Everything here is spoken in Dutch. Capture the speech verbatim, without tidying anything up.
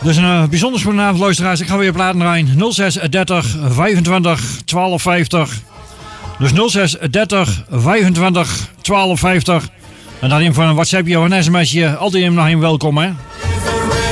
Dus een uh, bijzonder goedenavond luisteraars. Ik ga weer platen draaien. nul zes dertig vijfentwintig twaalf vijftig. Dus nul zes dertig vijfentwintig twaalf vijftig. En dan in voor een WhatsAppje of een sms'je. Altijd nog een welkom hè.